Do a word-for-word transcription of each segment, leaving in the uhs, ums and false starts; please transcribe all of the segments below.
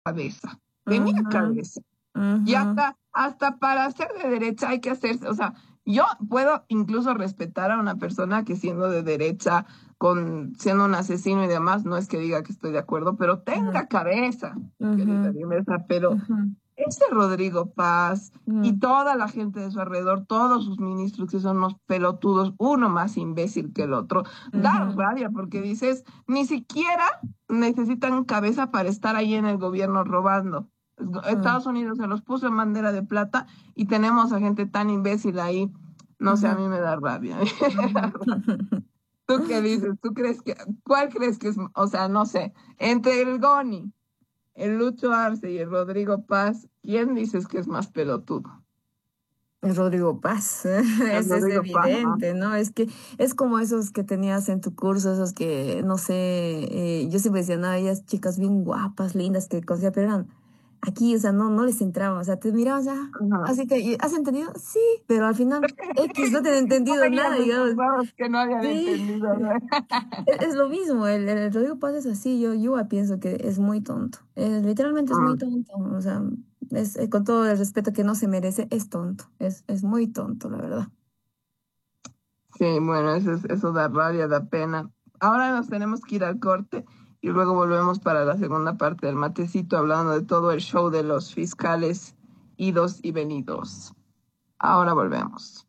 cabeza, tenía Ujú, cabeza. Y ujú, hasta, hasta para ser de derecha hay que hacerse, o sea, yo puedo incluso respetar a una persona que siendo de derecha, con, siendo un asesino y demás, no es que diga que estoy de acuerdo, pero ujú, tenga cabeza, mi ujú, querida Dimesa, pero ujú, ese Rodrigo Paz y ujú, toda la gente de su alrededor, todos sus ministros que son unos pelotudos, uno más imbécil que el otro, da ujú, rabia porque dices, ni siquiera necesitan cabeza para estar ahí en el gobierno robando. ujú, Estados Unidos se los puso en bandera de plata y tenemos a gente tan imbécil ahí. No sé, a ujú, mí me da rabia. ujú, ujú. ¿Tú qué dices? ¿Tú crees que, cuál crees que es, o sea, no sé, entre el Goni, el Lucho Arce y el Rodrigo Paz, ¿quién dices que es más pelotudo? Es Rodrigo Paz, El es, es Rodrigo Paz, ¿no? evidente, ¿no? Es que es como esos que tenías en tu curso, esos que, no sé, eh, yo siempre decía, no, ellas chicas bien guapas, lindas, que conocía, pero eran aquí, o sea, no, no les entraba, o sea, te miraban ya, Ajá. así que, ¿y ¿has entendido? Sí, pero al final, X, no te han No entendido veían nada, en sus digamos. ojos que no habían Sí, entendido, ¿no? es, es lo mismo, el, el Rodrigo Paz es así, yo, yo pienso que es muy tonto, eh, literalmente es muy Mm, tonto, o sea, es, eh, con todo el respeto que no se merece, es tonto, es, es muy tonto, la verdad. sí, bueno, eso, es- eso da rabia, da pena. Ahora nos tenemos que ir al corte y luego volvemos para la segunda parte del matecito hablando de todo el show de los fiscales idos y venidos. Ahora volvemos.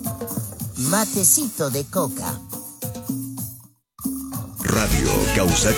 Matecito de coca. Radio Causa